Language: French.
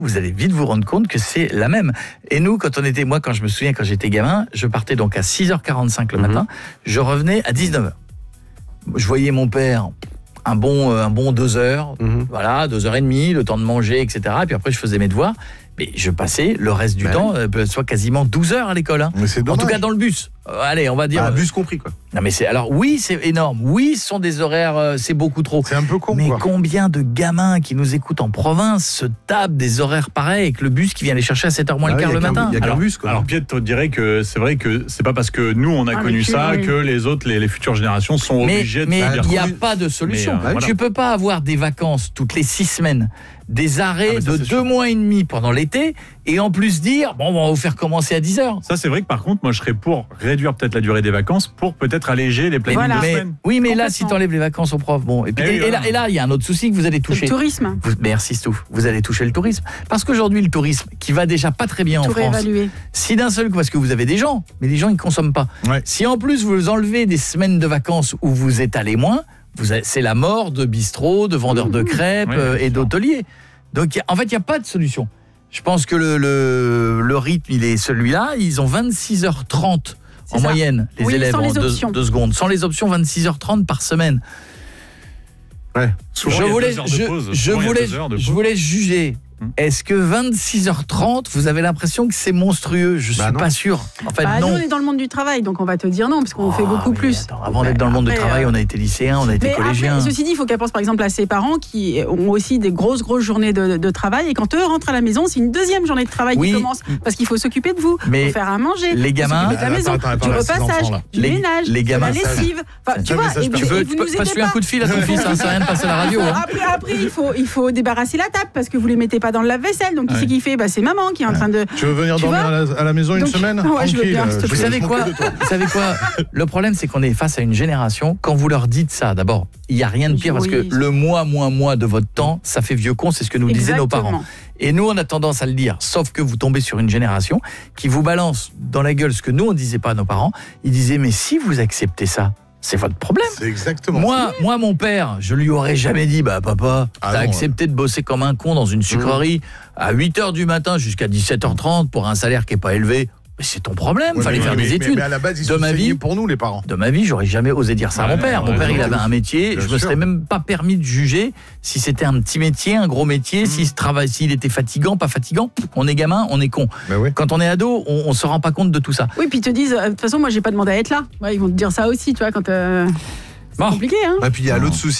vous allez vite vous rendre compte que c'est la même. Et nous, quand je me souviens, quand j'étais gamin, je partais donc à 6h45 le matin, je revenais à 19h. Je voyais mon père un bon 2 heures, voilà, 2h30, le temps de manger, etc. Et puis après, je faisais mes devoirs. Mais je passais le reste du temps, soit quasiment 12 heures à l'école. Hein. Mais c'est dommage. En tout cas, dans le bus. Allez, on va dire... bus compris, quoi. Non, mais oui, c'est énorme. Oui, ce sont des horaires, c'est beaucoup trop. C'est un peu con, mais quoi. combien de gamins qui nous écoutent en province se tapent des horaires pareils avec le bus qui vient les chercher à 7h moins le quart le matin? Il y a qu'un bus, quoi. Alors, Piet te dirait que c'est vrai que c'est pas parce que nous, on a connu ça que les autres, les futures générations sont obligées de faire. Mais il n'y a pas de solution. Tu peux pas avoir des vacances toutes les 6 semaines, des arrêts de 2 mois et demi pendant l'été, et en plus dire, on va vous faire commencer à 10h. Ça, c'est vrai que par contre, moi, je serais pour réduire peut-être la durée des vacances pour peut-être alléger les plannings de semaine. Oui, mais là, si tu enlèves les vacances aux profs, et là, il y a un autre souci que vous allez toucher. Le tourisme. Merci Stouff. Vous allez toucher le tourisme. Parce qu'aujourd'hui, le tourisme, qui va déjà pas très bien en France, si d'un seul coup, parce que vous avez des gens, mais les gens, ils consomment pas. Ouais. Si en plus, vous enlevez des semaines de vacances où vous étalez moins, c'est la mort de bistrots, de vendeurs de crêpes et d'hôteliers. Donc, en fait, il n'y a pas de solution. Je pense que le rythme, il est celui-là. Ils ont 26h30 en moyenne, les élèves en 2 secondes. Sans les options, 26h30 par semaine. Ouais. Je voulais juger. Est-ce que 26h30, vous avez l'impression que c'est monstrueux? Je suis pas sûr. En fait, non. Nous, on est dans le monde du travail, donc on va te dire non, parce qu'on fait beaucoup plus. Attends, avant d'être dans le monde du travail, on a été lycéen, on a été collégien. Après, ceci dit, il faut qu'elle pense par exemple à ses parents qui ont aussi des grosses journées de travail, et quand eux rentrent à la maison, c'est une deuxième journée de travail qui commence, parce qu'il faut s'occuper de vous, il faut faire à manger, les gamins, de la maison, du repassage, du ménage, de la lessive. Tu veux passer un coup de fil à ton fils, ça sert à rien de passer à la radio. Après, il faut débarrasser la table, parce que vous les mettez pas dans le lave-vaisselle, donc qui c'est qui fait? C'est maman qui est en train de... Tu veux venir dormir à la maison une semaine? Ouais, je veux bien. Vous savez quoi? Le problème, c'est qu'on est face à une génération, quand vous leur dites ça, d'abord, il n'y a rien de pire, parce que le mois de votre temps, ça fait vieux con, c'est ce que nous disaient nos parents. Et nous, on a tendance à le dire, sauf que vous tombez sur une génération qui vous balance dans la gueule ce que nous, on ne disait pas à nos parents. Ils disaient, mais si vous acceptez ça, c'est votre problème. C'est exactement moi, mon père, je lui aurais jamais dit, papa, t'as accepté de bosser comme un con dans une sucrerie à 8h du matin jusqu'à 17h30 pour un salaire qui est pas élevé. Mais c'est ton problème, fallait faire des études. Mais à la base, ils sont saignés pour nous, les parents. De ma vie, j'aurais jamais osé dire ça à mon père. Mon père, il avait un métier, je me serais même pas permis de juger si c'était un petit métier, un gros métier, s'il était fatigant, pas fatigant. On est gamin, on est con. Quand on est ado, on se rend pas compte de tout ça. Oui, puis ils te disent, de toute façon, moi, j'ai pas demandé à être là. Ils vont te dire ça aussi, tu vois, quand... C'est compliqué, hein. Et puis il y a l'autre souci.